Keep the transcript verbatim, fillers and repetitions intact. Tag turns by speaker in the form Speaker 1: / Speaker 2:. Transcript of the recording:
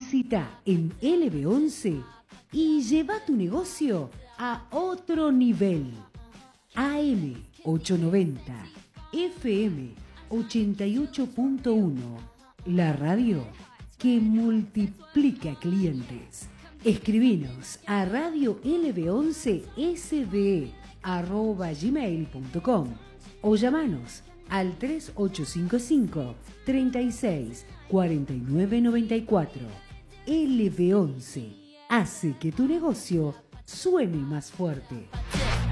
Speaker 1: Publicita en L B once y lleva tu negocio a otro nivel. A M ochocientos noventa, F M ochenta y ocho punto uno, la radio que multiplica clientes. Escribinos a radio l b once s b e arroba gmail punto com o llamanos al tres ocho cinco cinco, treinta y seis, cuarenta y nueve noventa y cuatro. L B once hace que tu negocio suene más fuerte.